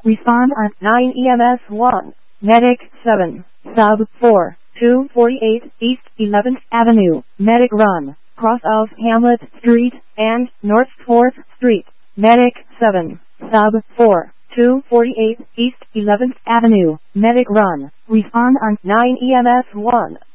Respond on 9 EMS 1. Medic 7. Sub 4. 248 East 11th Avenue. Medic Run. Cross of Hamlet Street and North 4th Street. Medic 7. Sub 4. 248 East 11th Avenue. Medic Run. Respond on 9 EMS 1.